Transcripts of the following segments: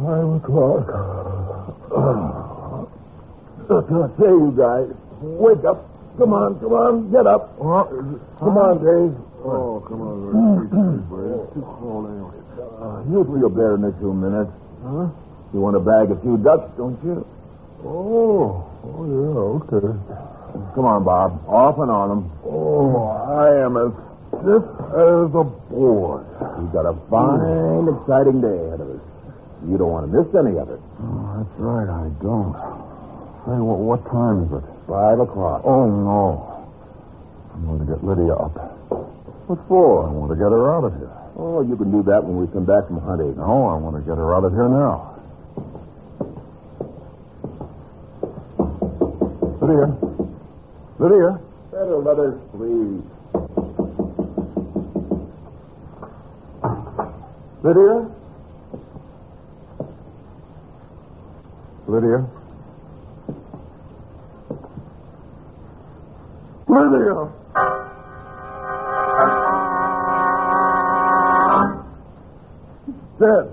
5:00. Say, you guys, wake up. Come on, get up. Come on, Dave. Oh, come on, It's too cold anyway. You'll feel better in a few minutes. Huh? You want to bag a few ducks, don't you? Oh, yeah, okay. Come on, Bob. Off and on them. Oh, I am as stiff as a board. We've got a fine, exciting day ahead of us. You don't want to miss any of it. Oh, that's right, I don't. Hey, what time is it? 5:00. Oh, no. I'm going to get Lydia up. What for? I want to get her out of here. Oh, you can do that when we come back from hunting. No, I want to get her out of here now. Lydia? Better let us sleep. Lydia? Lydia? Dead.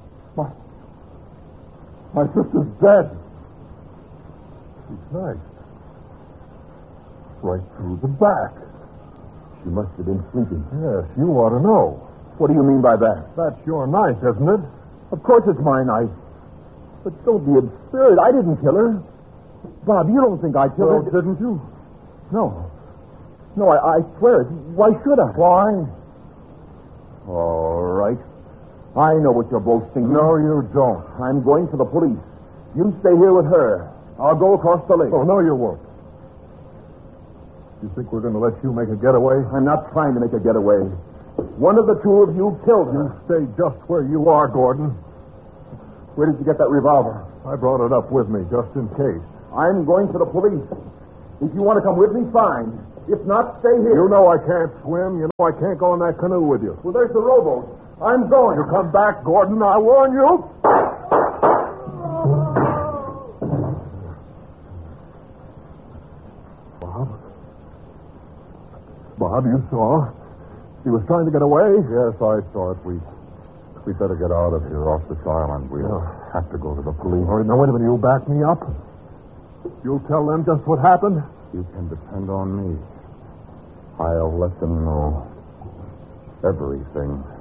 My sister's dead. She's knifed. Right through the back. She must have been sleeping. Yes, you ought to know. What do you mean by that? That's your knife, isn't it? Of course it's my knife. But don't be absurd. I didn't kill her. Bob, you don't think I killed her? Didn't you? No. No, I swear it. Why should I? Why? All right. I know what you're both thinking. No, you don't. I'm going for the police. You stay here with her. I'll go across the lake. Oh, no, you won't. You think we're going to let you make a getaway? I'm not trying to make a getaway. One of the two of you killed her. You stay just where you are, Gordon. Where did you get that revolver? I brought it up with me just in case. I'm going to the police. If you want to come with me, fine. If not, stay here. You know I can't swim. You know I can't go in that canoe with you. Well, there's the rowboat. I'm going. You come back, Gordon. I warn you. Bob, you saw? He was trying to get away? Yes, I saw it. We better get out of here, off this island. We'll have to go to the police. All right, now, wait a minute. You'll back me up? You'll tell them just what happened? You can depend on me. I'll let them know everything.